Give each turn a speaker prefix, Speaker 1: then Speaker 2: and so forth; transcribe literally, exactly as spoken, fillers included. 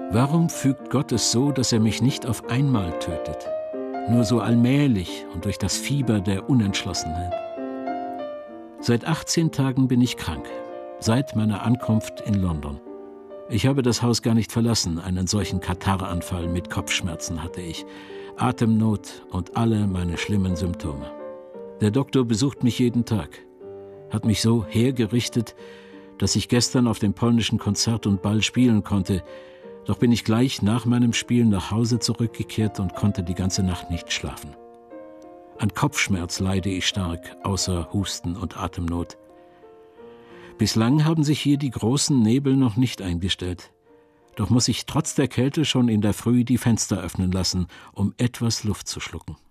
Speaker 1: Warum fügt Gott es so, dass er mich nicht auf einmal tötet? Nur so allmählich und durch das Fieber der Unentschlossenheit. Seit achtzehn Tagen bin ich krank, seit meiner Ankunft in London. Ich habe das Haus gar nicht verlassen, einen solchen Kataranfall mit Kopfschmerzen hatte ich, Atemnot und alle meine schlimmen Symptome. Der Doktor besucht mich jeden Tag, hat mich so hergerichtet, dass ich gestern auf dem polnischen Konzert und Ball spielen konnte. Doch bin ich gleich nach meinem Spiel nach Hause zurückgekehrt und konnte die ganze Nacht nicht schlafen. An Kopfschmerz leide ich stark, außer Husten und Atemnot. Bislang haben sich hier die großen Nebel noch nicht eingestellt. Doch muss ich trotz der Kälte schon in der Früh die Fenster öffnen lassen, um etwas Luft zu schlucken.